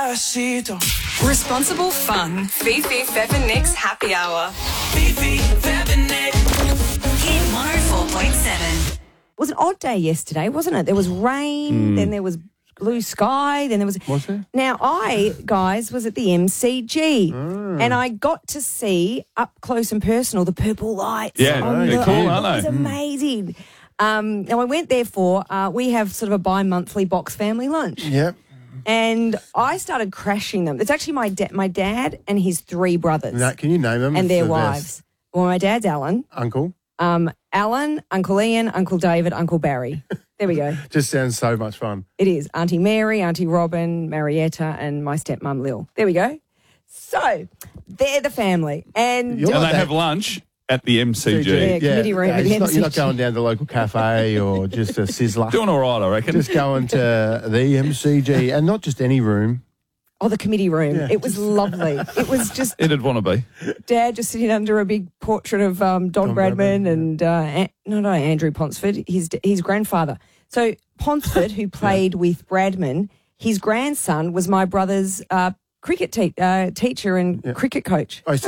Despacito. Responsible fun. Fifi, Fev and Nick's happy hour. Fifi, Fev and Nick. Hit 104.7. It was an odd day yesterday, wasn't it? There was rain, then there was blue sky, then there was... Was there? Now, I, guys, was at the MCG and I got to see up close and personal the purple lights. Yeah, on they're the- cool, aren't It was they? amazing. Now, I went there for, we have sort of a bi-monthly box family lunch. Yep. And I started crashing them. It's actually my dad and his three brothers Now, can you name them? and It's their the wives. best. Well, my dad's Alan. Uncle. Alan, Uncle Ian, Uncle David, Uncle Barry. There we go. Just sounds so much fun. It is. Auntie Mary, Auntie Robin, Marietta, and my stepmum Lil. There we go. So, they're the family. And You're And like they that. have lunch at the MCG. Yeah. committee room at the you're not MCG. going down to the local cafe or just a sizzler. Doing all right, I reckon. Just going to the MCG and not just any room. oh, the committee room. Yeah. It was lovely. It was just It'd want to be. Dad just sitting under a big portrait of Don Bradman Bradman, and Andrew Ponsford, his grandfather. So Ponsford, who played with Bradman, his grandson was my brother's cricket teacher and cricket coach. I used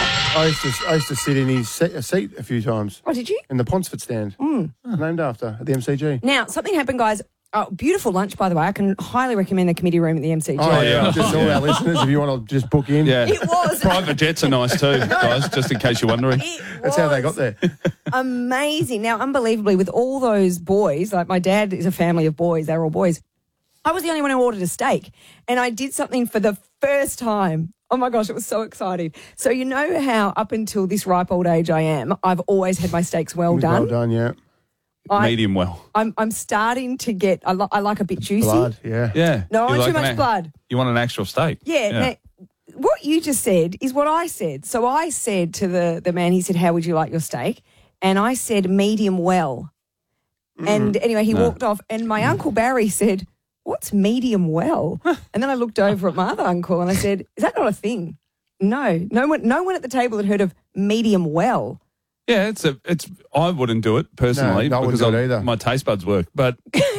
to sit in his seat a few times Oh, did you? in the Ponsford stand. Named after at the MCG. Now, something happened, guys. Oh, beautiful lunch, by the way. I can highly recommend the committee room at the MCG. Oh, yeah. Just all our listeners, if you want to just book in. Yeah. It was. Private jets are nice too, guys, just in case you're wondering. That's how they got there. Amazing. Now, unbelievably, with all those boys, like my dad is a family of boys, they're all boys. I was the only one who ordered a steak, and I did something for the first time. Oh my gosh, it was so exciting. So you know how up until this ripe old age I am, I've always had my steaks well done. Well done, yeah. Medium well. I'm starting to get, I like a bit juicy. Blood, yeah. Yeah. No, You too like much an- blood. You want an actual steak? Yeah. Now, what you just said is what I said. So I said to the man, he said, how would you like your steak? And I said, medium well. And anyway, he walked off and my Uncle Barry said, what's medium well? And then I looked over at my other uncle and I said, is that not a thing? No. No one at the table had heard of medium well. Yeah, I wouldn't do it personally No, I wouldn't because do it either. my taste buds work. But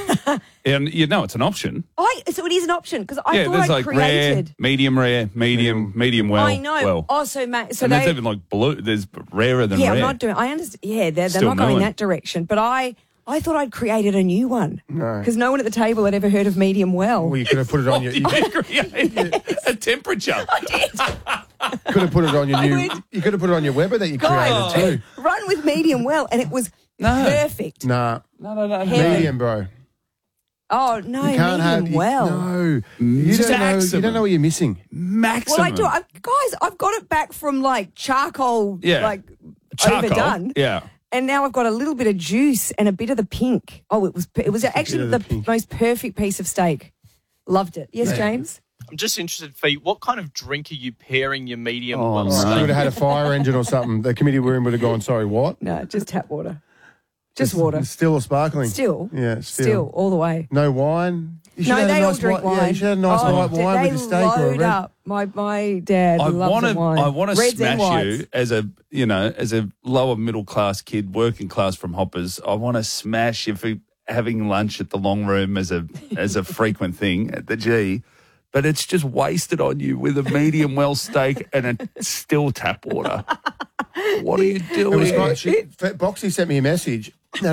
and you know it's an option. So it is an option because I Yeah, thought there's I like created. rare, medium well. I know. Well. Oh, so Matt, so And there's they, even like blue. There's rarer than yeah, rare. I'm not doing. I understand. Yeah, they're Still not going mooing. that direction. But I thought I'd created a new one No. because no one at the table had ever heard of medium well. Well, you could have put it on your. You created a temperature. could have put it on your new. would- You could have put it on your Weber that you Guys, created too. run with medium well, and it was perfect. Nah, No. Heaven. medium, bro. Oh no, You can't medium have well. No, you don't know. You Maximum. don't know what you're missing. Maximum. Well, I do. Guys, I've got it back from like charcoal, Yeah. like Charcoal. overdone. Yeah. And now I've got a little bit of juice and a bit of the pink. Oh, it was actually of the the pink. most perfect piece of steak. Loved it. Yes, James? I'm just interested, Fee, what kind of drink are you pairing your medium Oh, well no. You steak? would have had a fire engine or something. The committee room would have gone, sorry, what? No, just tap water. Just water. Still or sparkling? Still. Yeah, Still, all the way. No wine? You should No, have they a all nice drink wine. Yeah, you should have a nice white wine with your steak or a They load red. up. My dad loves the wine. I want to Reds and smash whites. you as a lower middle class kid, working class from Hoppers. I want to smash you for having lunch at the long room as a frequent thing at the G. But it's just wasted on you with a medium well steak and a still tap water. What are you It was doing? great. Boxy sent me a message